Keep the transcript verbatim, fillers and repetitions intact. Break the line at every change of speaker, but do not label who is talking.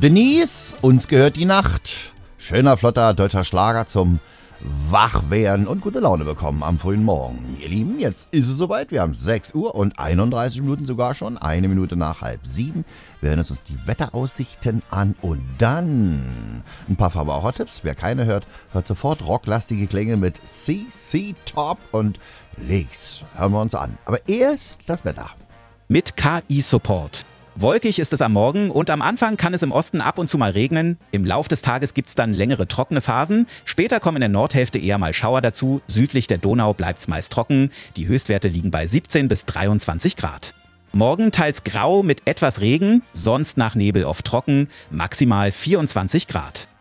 Denise, uns gehört die Nacht. Schöner, flotter deutscher Schlager zum Wachwerden und gute Laune bekommen am frühen Morgen. Ihr Lieben, jetzt ist es soweit. Wir haben sechs Uhr und einunddreißig Minuten sogar schon. Eine Minute nach halb sieben. Wir hören uns die Wetteraussichten an und dann ein paar Verbrauchertipps. Wer keine hört, hört sofort rocklastige Klänge mit C C Top und Leaks. Hören wir uns an. Aber erst das Wetter.
Mit K I-Support. Wolkig ist es am Morgen und am Anfang kann es im Osten ab und zu mal regnen. Im Lauf des Tages gibt es dann längere trockene Phasen. Später kommen in der Nordhälfte eher mal Schauer dazu. Südlich der Donau bleibt es meist trocken. Die Höchstwerte liegen bei siebzehn bis dreiundzwanzig Grad. Morgen teils grau mit etwas Regen, sonst nach Nebel oft trocken, maximal vierundzwanzig Grad.